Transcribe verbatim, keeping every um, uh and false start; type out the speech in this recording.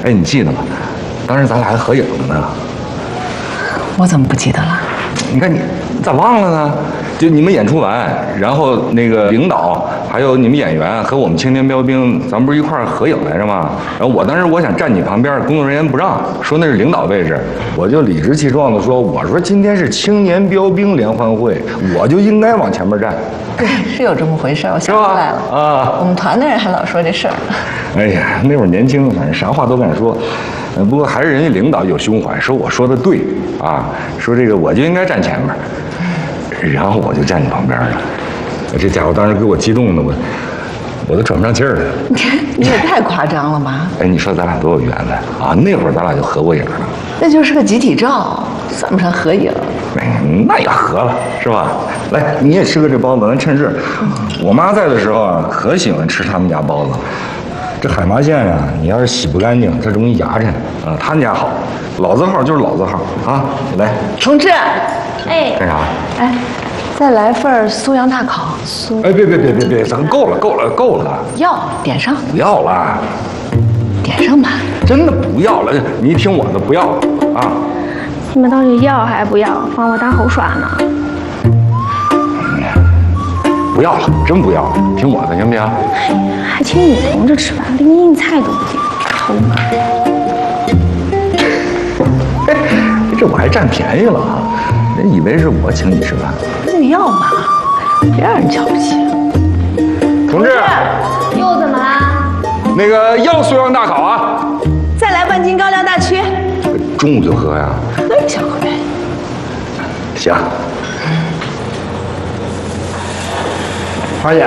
哎，你记得吗？当时咱俩还合影了呢。 我怎么不记得了？ 你看你，你咋忘了呢？就你们演出完，然后那个领导还有你们演员和我们青年标兵，咱们不是一块儿合影来着吗？然后我当时我想站你旁边，工作人员不让，说那是领导位置，我就理直气壮的说，我说今天是青年标兵联欢会，我就应该往前面站。 对，是有这么回事，我想起来了。 啊， 我们团的人还老说这事儿呢。 哎呀，那会儿年轻，反正啥话都敢说。呃，不过还是人家领导有胸怀，说我说的对啊，说这个我就应该站前面。然后我就站你旁边了，这家伙当时给我激动的，我我都喘不上气儿来了。 你也太夸张了吧？ 哎，你说咱俩多有缘分啊！那会儿咱俩就合过影了。 那就是个集体照，算不上合影。 哎，那也合了，是吧？来，你也吃个这包子，咱趁热。我妈在的时候啊，可喜欢吃他们家包子。这海麻线啊，你要是洗不干净，它容易牙碜啊。他们家好，老字号就是老字号啊。来， 同志， 哎， 干啥？ 哎，再来份酥羊大烤。酥。 哎，别别别别别，咱够了够了够了。 要点上。 不要了。 点上吧。 真的不要了，你一听我的不要啊。 你们到底要还不要？放我当猴耍呢？ 不要了，真不要了，听我的行不行？ 还请你同志吃饭，连硬菜都不给，偷嘛！ 哎，这我还占便宜了啊！人以为是我请你吃饭。 不要嘛，别让人瞧不起。 同志， 又怎么啦？ 那个要酥羊大烤啊！ 再来半斤高粱大曲。 中午就喝呀？ 那你想喝呗？ 行。